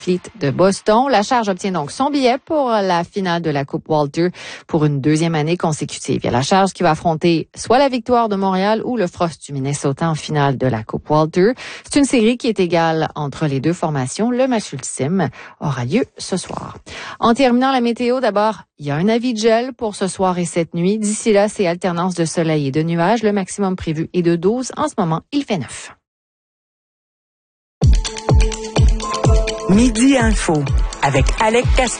de Boston. La Charge obtient donc son billet pour la finale de la Coupe Walter pour une deuxième année consécutive. Il y a la Charge qui va affronter soit la Victoire de Montréal ou le Frost du Minnesota en finale de la Coupe Walter. C'est une série qui est égale entre les deux formations. Le match ultime aura lieu ce soir. En terminant la météo, d'abord, il y a un avis de gel pour ce soir et cette nuit. D'ici là, c'est alternance de soleil et de nuages. Le maximum prévu est de 12. En ce moment, il fait 9. Midi Info avec Alec Castonguay.